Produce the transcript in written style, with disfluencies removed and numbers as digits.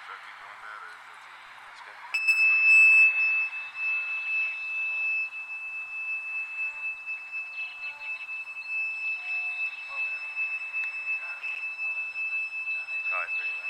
Should I keep doing that or go to? That's good. Probably pretty loud.